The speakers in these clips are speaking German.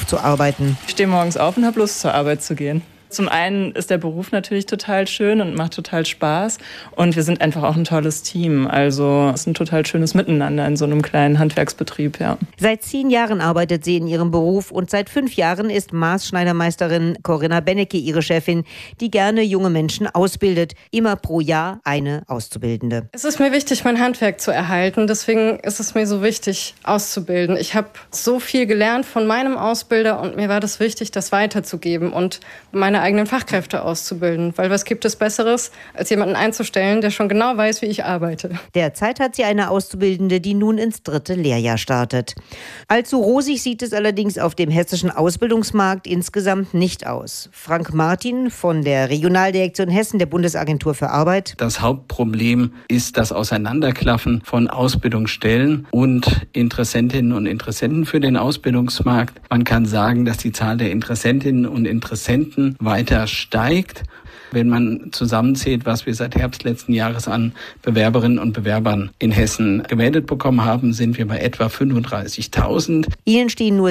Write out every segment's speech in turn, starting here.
zu arbeiten. Ich stehe morgens auf und habe Lust, zur Arbeit zu gehen. Zum einen ist der Beruf natürlich total schön und macht total Spaß. Und wir sind einfach auch ein tolles Team. Also es ist ein total schönes Miteinander in so einem kleinen Handwerksbetrieb, ja. Seit 10 Jahren arbeitet sie in ihrem Beruf und seit 5 Jahren ist Maßschneidermeisterin Corinna Bennecke ihre Chefin, die gerne junge Menschen ausbildet. Immer pro Jahr eine Auszubildende. Es ist mir wichtig, mein Handwerk zu erhalten. Deswegen ist es mir so wichtig, auszubilden. Ich habe so viel gelernt von meinem Ausbilder und mir war das wichtig, das weiterzugeben und meine eigenen Fachkräfte auszubilden. Weil was gibt es Besseres, als jemanden einzustellen, der schon genau weiß, wie ich arbeite. Derzeit hat sie eine Auszubildende, die nun ins 3. Lehrjahr startet. Allzu rosig sieht es allerdings auf dem hessischen Ausbildungsmarkt insgesamt nicht aus. Frank Martin von der Regionaldirektion Hessen der Bundesagentur für Arbeit. Das Hauptproblem ist das Auseinanderklaffen von Ausbildungsstellen und Interessentinnen und Interessenten für den Ausbildungsmarkt. Man kann sagen, dass die Zahl der Interessentinnen und Interessenten weiter steigt. Wenn man zusammenzählt, was wir seit Herbst letzten Jahres an Bewerberinnen und Bewerbern in Hessen gemeldet bekommen haben, sind wir bei etwa 35.000. Ihnen stehen nur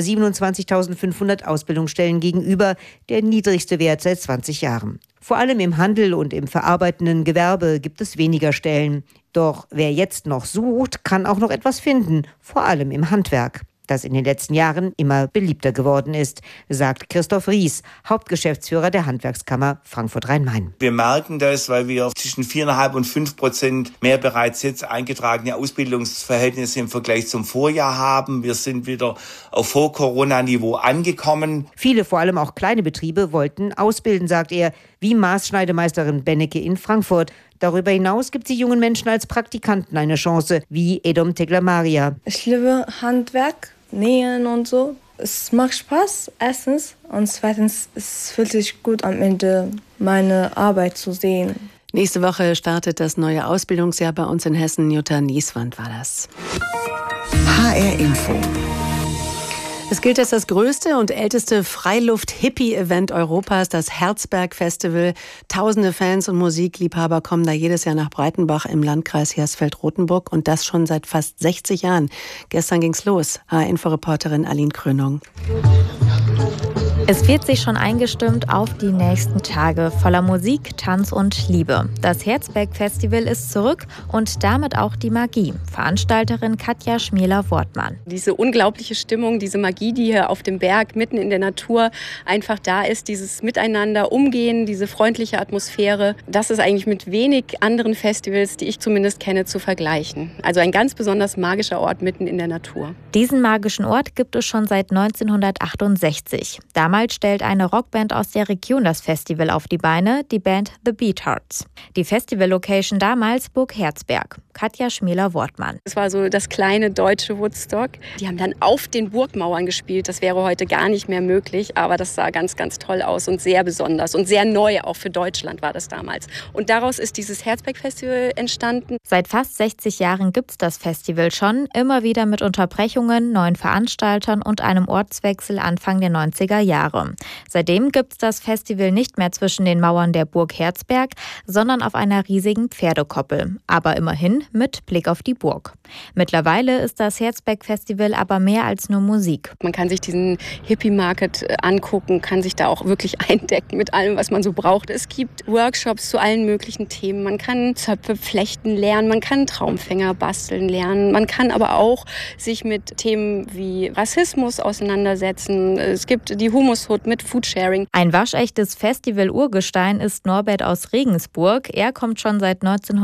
27.500 Ausbildungsstellen gegenüber, der niedrigste Wert seit 20 Jahren. Vor allem im Handel und im verarbeitenden Gewerbe gibt es weniger Stellen. Doch wer jetzt noch sucht, kann auch noch etwas finden, vor allem im Handwerk, das in den letzten Jahren immer beliebter geworden ist, sagt Christoph Ries, Hauptgeschäftsführer der Handwerkskammer Frankfurt-Rhein-Main. Wir merken das, weil wir zwischen 4,5% und 5% mehr bereits jetzt eingetragene Ausbildungsverhältnisse im Vergleich zum Vorjahr haben. Wir sind wieder auf Vor-Corona-Niveau angekommen. Viele, vor allem auch kleine Betriebe, wollten ausbilden, sagt er, wie Maßschneidemeisterin Bennecke in Frankfurt. Darüber hinaus gibt sie jungen Menschen als Praktikanten eine Chance, wie Edom Teglamaria. Ich liebe Handwerk, Nähen und so. Es macht Spaß, erstens. Und zweitens, es fühlt sich gut am Ende, meine Arbeit zu sehen. Nächste Woche startet das neue Ausbildungsjahr bei uns in Hessen. Jutta Nieswand war das. HR Info. Es gilt als das größte und älteste Freiluft-Hippie-Event Europas, das Herzberg-Festival. Tausende Fans und Musikliebhaber kommen da jedes Jahr nach Breitenbach im Landkreis Hersfeld-Rotenburg und das schon seit fast 60 Jahren. Gestern ging's los. HR-Info-Reporterin Aline Krönung. Es wird sich schon eingestimmt auf die nächsten Tage voller Musik, Tanz und Liebe. Das Herzberg-Festival ist zurück und damit auch die Magie. Veranstalterin Katja Schmieler-Wortmann. Diese unglaubliche Stimmung, diese Magie, die hier auf dem Berg mitten in der Natur einfach da ist, dieses Miteinander umgehen, diese freundliche Atmosphäre, das ist eigentlich mit wenig anderen Festivals, die ich zumindest kenne, zu vergleichen. Also ein ganz besonders magischer Ort mitten in der Natur. Diesen magischen Ort gibt es schon seit 1968. Damals stellt eine Rockband aus der Region das Festival auf die Beine, die Band The Beathearts. Die Festival-Location damals Burg Herzberg. Katja Schmieler-Wortmann. Es war so das kleine deutsche Woodstock. Die haben dann auf den Burgmauern gespielt. Das wäre heute gar nicht mehr möglich, aber das sah ganz, ganz toll aus und sehr besonders und sehr neu, auch für Deutschland war das damals. Und daraus ist dieses Herzberg-Festival entstanden. Seit fast 60 Jahren gibt es das Festival schon, immer wieder mit Unterbrechungen, neuen Veranstaltern und einem Ortswechsel Anfang der 90er Jahre. Seitdem gibt es das Festival nicht mehr zwischen den Mauern der Burg Herzberg, sondern auf einer riesigen Pferdekoppel. Aber immerhin mit Blick auf die Burg. Mittlerweile ist das Herzberg-Festival aber mehr als nur Musik. Man kann sich diesen Hippie-Market angucken, kann sich da auch wirklich eindecken mit allem, was man so braucht. Es gibt Workshops zu allen möglichen Themen. Man kann Zöpfe flechten lernen, man kann Traumfänger basteln lernen. Man kann aber auch sich mit Themen wie Rassismus auseinandersetzen. Es gibt die Humushut mit Foodsharing. Ein waschechtes Festival-Urgestein ist Norbert aus Regensburg. Er kommt schon seit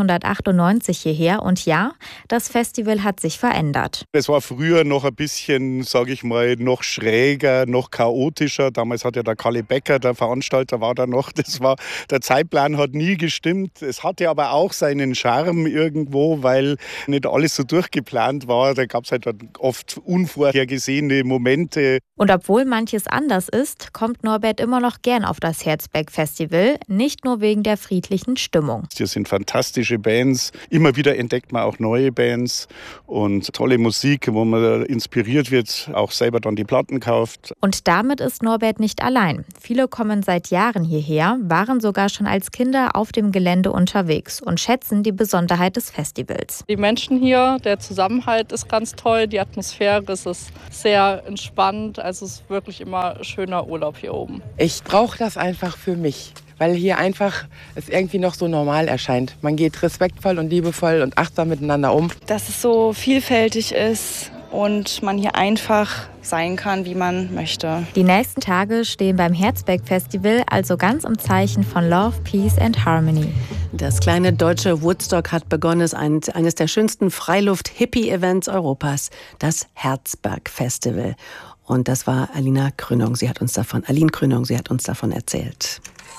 1998 hierher. Und ja, das Festival hat sich verändert. Es war früher noch ein bisschen, sage ich mal, noch schräger, noch chaotischer. Damals hat ja der Kalle Becker, der Veranstalter, war da noch. Der Zeitplan hat nie gestimmt. Es hatte aber auch seinen Charme irgendwo, weil nicht alles so durchgeplant war. Da gab es halt oft unvorhergesehene Momente. Und obwohl manches anders ist, ist, kommt Norbert immer noch gern auf das Herzberg-Festival, nicht nur wegen der friedlichen Stimmung. Hier sind fantastische Bands, immer wieder entdeckt man auch neue Bands und tolle Musik, wo man inspiriert wird, auch selber dann die Platten kauft. Und damit ist Norbert nicht allein. Viele kommen seit Jahren hierher, waren sogar schon als Kinder auf dem Gelände unterwegs und schätzen die Besonderheit des Festivals. Die Menschen hier, der Zusammenhalt ist ganz toll, die Atmosphäre ist sehr entspannt, also es ist wirklich immer schöner Urlaub hier oben. Ich brauche das einfach für mich, weil hier einfach es irgendwie noch so normal erscheint. Man geht respektvoll und liebevoll und achtsam miteinander um. Dass es so vielfältig ist und man hier einfach sein kann, wie man möchte. Die nächsten Tage stehen beim Herzberg-Festival also ganz im Zeichen von Love, Peace and Harmony. Das kleine deutsche Woodstock hat begonnen, ist eines der schönsten Freiluft-Hippie-Events Europas, das Herzberg-Festival. Und das war Aline Krönung, sie hat uns davon erzählt.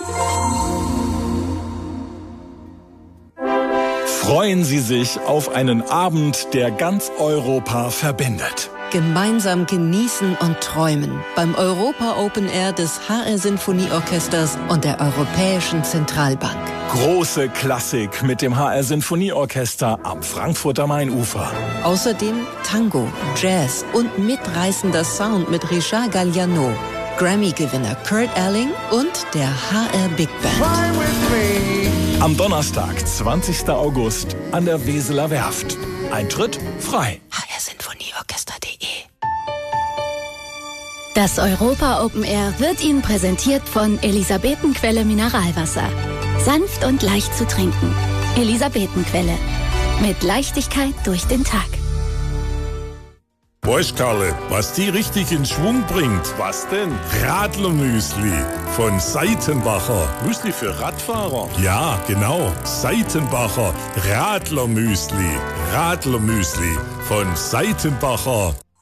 Freuen Sie sich auf einen Abend, der ganz Europa verbindet. Gemeinsam genießen und träumen beim Europa Open Air des HR Sinfonieorchesters und der Europäischen Zentralbank. Große Klassik mit dem HR Sinfonieorchester am Frankfurter Mainufer. Außerdem Tango, Jazz und mitreißender Sound mit Richard Galliano, Grammy-Gewinner Kurt Elling und der HR Big Band. Am Donnerstag, 20. August, an der Weseler Werft. Eintritt frei. hrsinfonieorchester.de. Das Europa Open Air wird Ihnen präsentiert von Elisabetenquelle Mineralwasser. Sanft und leicht zu trinken. Elisabetenquelle. Mit Leichtigkeit durch den Tag. Weißt Karle, was die richtig in Schwung bringt? Was denn? Radlermüsli von Seitenbacher. Müsli für Radfahrer? Ja, genau. Seitenbacher Radlermüsli. Radlermüsli von Seitenbacher.